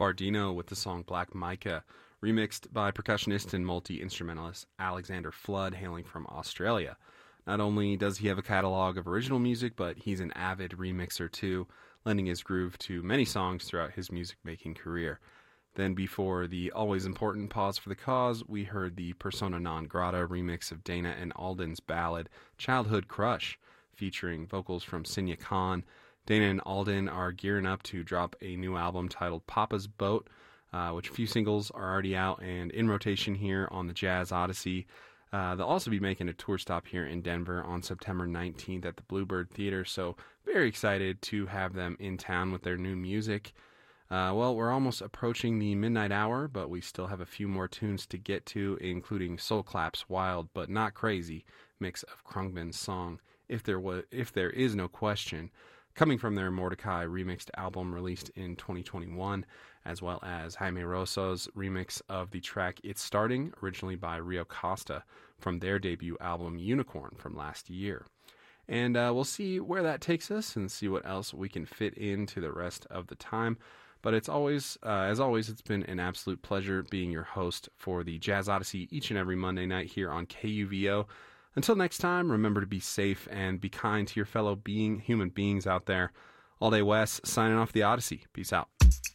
Bardino with the song Black Mica, remixed by percussionist and multi-instrumentalist Alexander Flood, hailing from Australia. Not only does he have a catalog of original music, but he's an avid remixer too, lending his groove to many songs throughout his music-making career. Then before the always important Pause for the Cause, we heard the Persona Non Grata remix of Dana and Alden's ballad Childhood Crush, featuring vocals from Sinya Khan. Dana and Alden are gearing up to drop a new album titled Papa's Boat, which a few singles are already out and in rotation here on the Jazz Odyssey. They'll also be making a tour stop here in Denver on September 19th at the Bluebird Theater, so very excited to have them in town with their new music. Well, we're almost approaching the midnight hour, but we still have a few more tunes to get to, including Soul Clap's Wild But Not Crazy mix of Krungman's song If There Is No Question, coming from their Mordecai remixed album released in 2021, as well as Jaime Rosa's remix of the track It's Starting, originally by Rio Costa, from their debut album Unicorn from last year. And we'll see where that takes us and see what else we can fit into the rest of the time. But it's always, as always, it's been an absolute pleasure being your host for the Jazz Odyssey each and every Monday night here on KUVO. Until next time, remember to be safe and be kind to your fellow human beings out there. All Day Wes, signing off the Odyssey. Peace out.